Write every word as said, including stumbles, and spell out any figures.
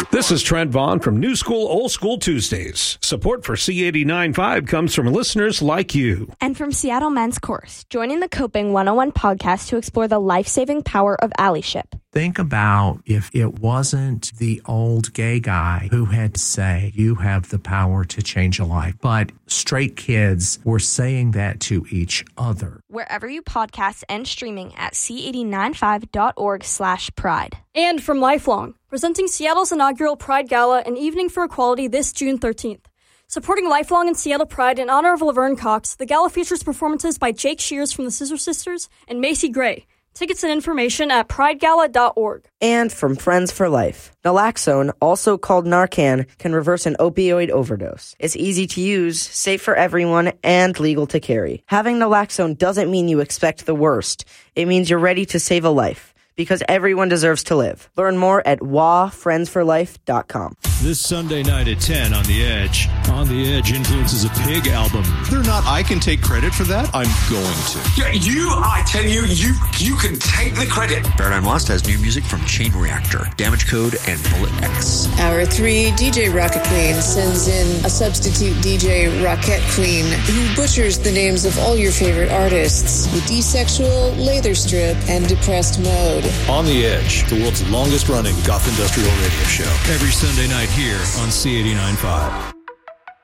This is Trent Vaughn from New School, Old School Tuesdays. Support for C eighty-nine point five comes from listeners like you. And from Seattle Men's Course, joining the Coping one oh one podcast to explore the life-saving power of allyship. Think about if it wasn't the old gay guy who had to say, you have the power to change a life, but straight kids were saying that to each other. Wherever you podcast and streaming at c eight nine five dot org slash pride. And from Lifelong, presenting Seattle's inaugural Pride Gala and Evening for Equality this June thirteenth. Supporting Lifelong and Seattle Pride in honor of Laverne Cox, the gala features performances by Jake Shears from the Scissor Sisters and Macy Gray. Tickets and information at pride gala dot org. And from Friends for Life, naloxone, also called Narcan, can reverse an opioid overdose. It's easy to use, safe for everyone, and legal to carry. Having naloxone doesn't mean you expect the worst. It means you're ready to save a life. Because everyone deserves to live. Learn more at w a friends for life dot com. This Sunday night at ten on The Edge. On the Edge influences a Pig album. They're not, I can take credit for that. I'm going to. Yeah, you, I tell you, you you can take the credit. Paradigm Lost has new music from Chain Reactor, Damage Code, and Bullet X. Hour three, D J Rocket Queen sends in a substitute D J Rocket Queen who butchers the names of all your favorite artists with Desexual, Lather Strip, and Depressed Mode. On the Edge, the world's longest running goth industrial radio show. Every Sunday night here on C eighty-nine point five.